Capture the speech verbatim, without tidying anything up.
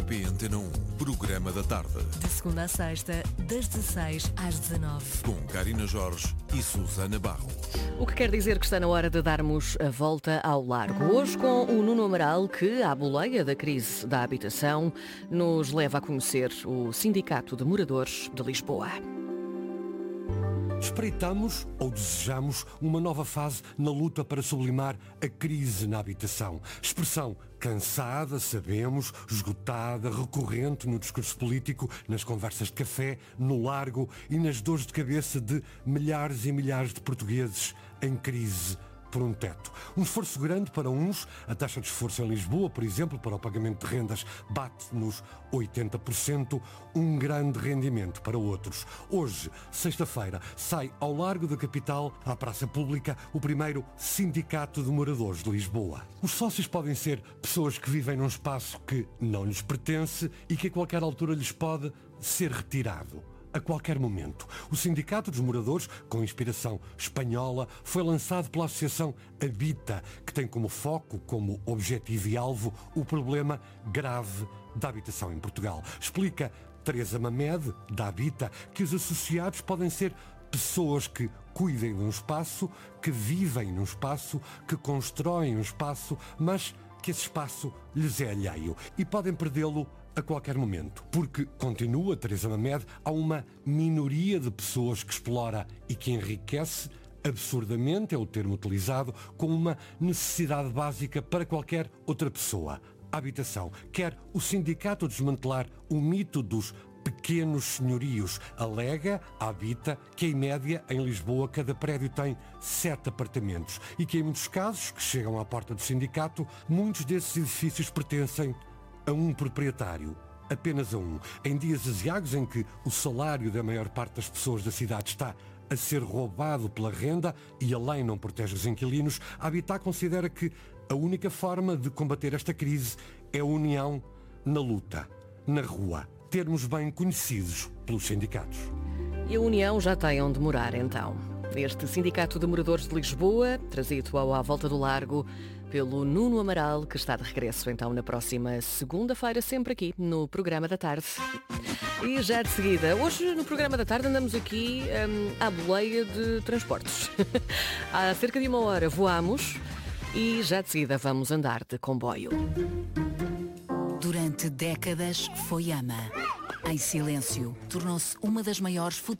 R T P Antena um, programa da tarde. De segunda a sexta, das dezasseis às dezanove. Com Karina Jorge e Susana Barros. O que quer dizer que está na hora de darmos a volta ao largo. Hoje com o Nuno Amaral, que, à boleia da crise da habitação, nos leva a conhecer o Sindicato de Moradores de Lisboa. Espreitamos ou desejamos uma nova fase na luta para sublimar a crise na habitação. Expressão cansada, sabemos, esgotada, recorrente no discurso político, nas conversas de café, no largo e nas dores de cabeça de milhares e milhares de portugueses em crise por um teto. Um esforço grande para uns, a taxa de esforço em Lisboa, por exemplo, para o pagamento de rendas, bate nos oitenta por cento, um grande rendimento para outros. Hoje, sexta-feira, sai ao largo da capital, à praça pública, o primeiro Sindicato de Moradores de Lisboa. Os sócios podem ser pessoas que vivem num espaço que não lhes pertence e que a qualquer altura lhes pode ser retirado. A qualquer momento. O Sindicato dos Moradores, com inspiração espanhola, foi lançado pela Associação Habita, que tem como foco, como objetivo e alvo, o problema grave da habitação em Portugal. Explica Teresa Mamed, da Habita, que os associados podem ser pessoas que cuidem de um espaço, que vivem num espaço, que constroem um espaço, mas que esse espaço lhes é alheio e podem perdê-lo a qualquer momento. Porque, continua Teresa Mamed, há uma minoria de pessoas que explora e que enriquece, absurdamente é o termo utilizado, com uma necessidade básica para qualquer outra pessoa. A habitação. Quer o sindicato desmantelar o mito dos pequenos senhorios. Alega, Habita, que em média em Lisboa cada prédio tem sete apartamentos e que em muitos casos, que chegam à porta do sindicato, muitos desses edifícios pertencem a um proprietário, apenas a um. Em dias aziagos em que o salário da maior parte das pessoas da cidade está a ser roubado pela renda e a lei não protege os inquilinos, a Habitat considera que a única forma de combater esta crise é a união na luta, na rua, termos bem conhecidos pelos sindicatos. E a união já tem onde morar, então. Este Sindicato de Moradores de Lisboa, trazido ao À Volta do Largo pelo Nuno Amaral, que está de regresso então na próxima segunda-feira, sempre aqui no Programa da Tarde. E já de seguida, hoje no Programa da Tarde andamos aqui hum, à boleia de transportes. Há cerca de uma hora voamos e já de seguida vamos andar de comboio. Durante décadas foi ama. Em silêncio, tornou-se uma das maiores